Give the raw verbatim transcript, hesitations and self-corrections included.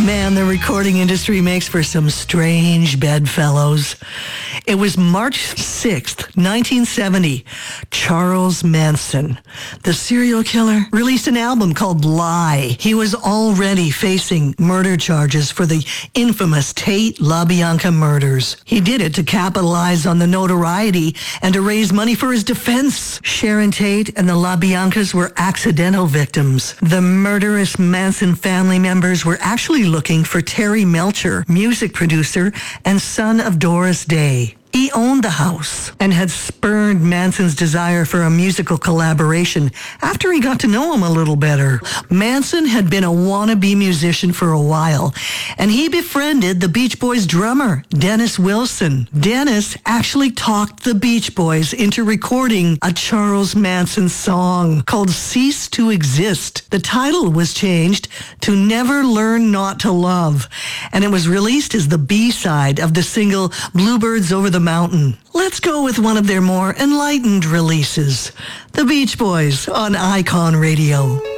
Man, the recording industry makes for some strange bedfellows. It was March sixth, nineteen seventy. Charles Manson, the serial killer, released an album called Lie. He was already facing murder charges for the infamous Tate LaBianca murders. He did it to capitalize on the notoriety and to raise money for his defense. Sharon Tate and the LaBiancas were accidental victims. The murderous Manson family members were actually looking for Terry Melcher, music producer and son of Doris Day. He owned the house and had spurned Manson's desire for a musical collaboration after he got to know him a little better. Manson had been a wannabe musician for a while, and he befriended the Beach Boys drummer, Dennis Wilson. Dennis actually talked the Beach Boys into recording a Charles Manson song called Cease to Exist. The title was changed to Never Learn Not to Love, and it was released as the B-side of the single Bluebirds Over the Mountain. Let's go with one of their more enlightened releases. The Beach Boys on Icon Radio.